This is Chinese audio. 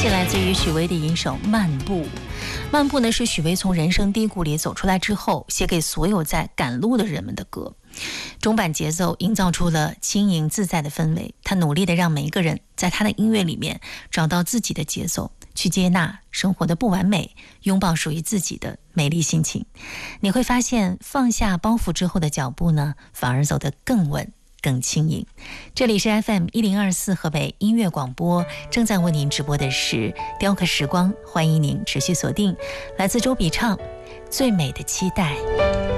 曲来自于许巍的一首《漫步》。漫步呢是许巍从人生低谷里走出来之后，写给所有在赶路的人们的歌。中板节奏营造出了轻盈自在的氛围，他努力的让每一个人在他的音乐里面找到自己的节奏，去接纳生活的不完美，拥抱属于自己的美丽心情。你会发现放下包袱之后的脚步呢，反而走得更稳更轻盈。这里是 FM1024 河北音乐广播，正在为您直播的是雕刻时光，欢迎您持续锁定来自周笔畅最美的期待。